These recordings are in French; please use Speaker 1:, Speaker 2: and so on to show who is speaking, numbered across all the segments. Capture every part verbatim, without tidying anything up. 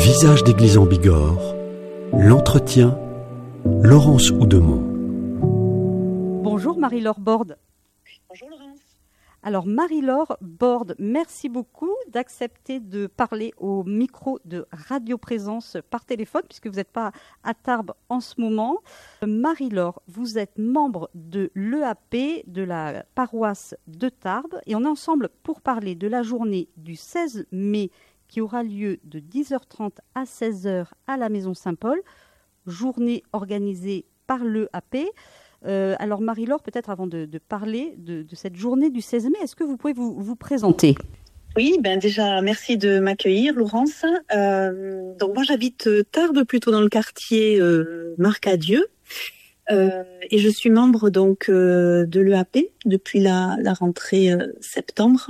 Speaker 1: Visage d'église en Bigorre, l'entretien, Laurence Houdemont.
Speaker 2: Bonjour Marie-Laure Borde.
Speaker 3: Bonjour Laurence.
Speaker 2: Alors Marie-Laure Borde, merci beaucoup d'accepter de parler au micro de Radio Présence par téléphone, puisque vous n'êtes pas à Tarbes en ce moment. Marie-Laure, vous êtes membre de l'E A P de la paroisse de Tarbes et on est ensemble pour parler de la journée du seize mai qui aura lieu de dix heures trente à seize heures à la Maison Saint-Paul, journée organisée par l'E A P. Euh, alors Marie-Laure, peut-être avant de, de parler de, de cette journée du seize mai, est-ce que vous pouvez vous, vous présenter ?
Speaker 3: Oui, ben déjà merci de m'accueillir Laurence. Euh, donc moi j'habite Tarbes, plutôt dans le quartier euh, Marcadieu, euh, et je suis membre donc euh, de l'E A P depuis la, la rentrée euh, septembre.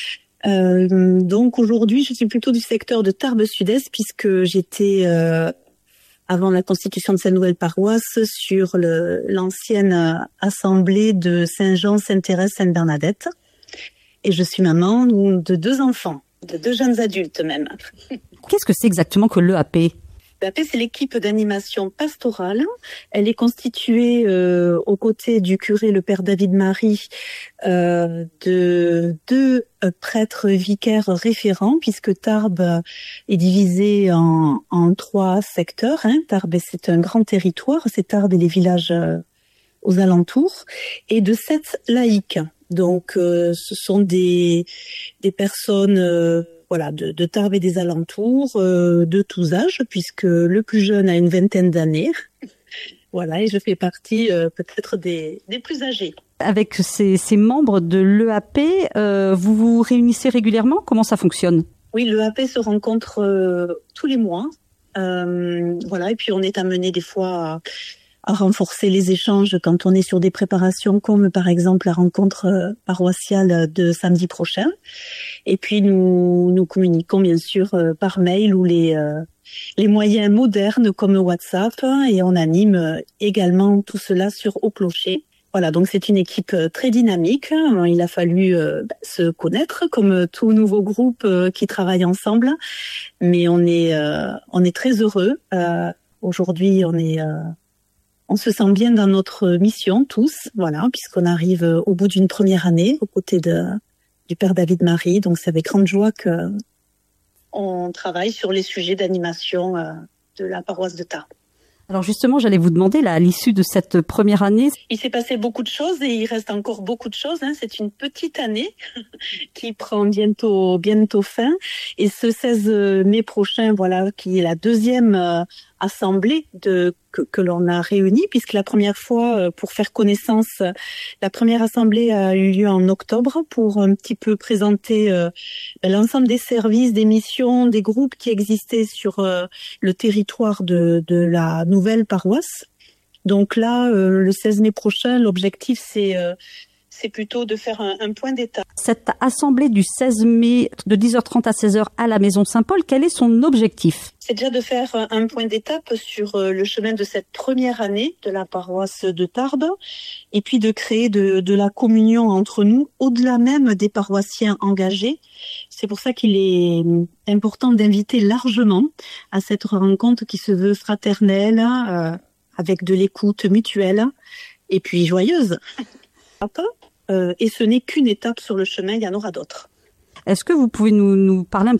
Speaker 3: Euh, donc aujourd'hui je suis plutôt du secteur de Tarbes Sud-Est puisque j'étais euh, avant la constitution de cette nouvelle paroisse sur le, l'ancienne assemblée de Saint-Jean, Sainte-Thérèse, Sainte-Bernadette. Et je suis maman de deux enfants, de deux jeunes adultes même.
Speaker 2: Qu'est-ce que c'est exactement que l'E A P ?
Speaker 3: L'E A P, c'est l'équipe d'animation pastorale. Elle est constituée euh, aux côtés du curé, le père David Marie, euh, de deux euh, prêtres vicaires référents, puisque Tarbes est divisée en, en trois secteurs. Hein. Tarbes, c'est un grand territoire, c'est Tarbes et les villages euh, aux alentours, et de sept laïcs. Donc, euh, ce sont des, des personnes... Euh, Voilà, de, de Tarbes et des alentours, euh, de tous âges, puisque le plus jeune a une vingtaine d'années. Voilà, et je fais partie euh, peut-être des, des plus âgés.
Speaker 2: Avec ces, ces membres de l'E A P, euh, vous vous réunissez régulièrement ? Comment ça fonctionne ?
Speaker 3: Oui, l'E A P se rencontre euh, tous les mois. Euh, voilà, et puis on est amené des fois à, à renforcer les échanges quand on est sur des préparations, comme par exemple la rencontre euh, paroissiale de samedi prochain. Et puis nous nous communiquons bien sûr euh, par mail ou les euh, les moyens modernes comme WhatsApp, et on anime euh, également tout cela sur Au Clocher. Voilà, donc c'est une équipe euh, très dynamique. Il a fallu euh, bah, se connaître comme tout nouveau groupe euh, qui travaille ensemble, mais on est euh, on est très heureux. Euh, aujourd'hui, on est euh, on se sent bien dans notre mission tous, voilà, puisqu'on arrive au bout d'une première année aux côtés de du père David Marie. Donc c'est avec grande joie que on travaille sur les sujets d'animation euh, de la paroisse de Tarbes.
Speaker 2: Alors justement, j'allais vous demander, là, à l'issue de cette première année...
Speaker 3: Il s'est passé beaucoup de choses et il reste encore beaucoup de choses. Hein. C'est une petite année qui prend bientôt bientôt fin. Et ce seize mai prochain, voilà, qui est la deuxième euh, assemblée de que, que l'on a réunie, puisque la première fois, euh, pour faire connaissance, la première assemblée a eu lieu en octobre pour un petit peu présenter euh, l'ensemble des services, des missions, des groupes qui existaient sur euh, le territoire de, de la nouvelle paroisse. Donc là, euh, le seize mai prochain, l'objectif, c'est, euh, c'est plutôt de faire un, un point d'étape.
Speaker 2: Cette assemblée du seize mai de dix heures trente à seize heures à la Maison Saint-Paul, quel est son objectif ?
Speaker 3: C'est déjà de faire un point d'étape sur le chemin de cette première année de la paroisse de Tarbes, et puis de créer de, de la communion entre nous, au-delà même des paroissiens engagés. C'est pour ça qu'il est important d'inviter largement à cette rencontre qui se veut fraternelle, euh, avec de l'écoute mutuelle et puis joyeuse. Euh, et ce n'est qu'une étape sur le chemin, il y en aura d'autres.
Speaker 2: Est-ce que vous pouvez nous, nous parler un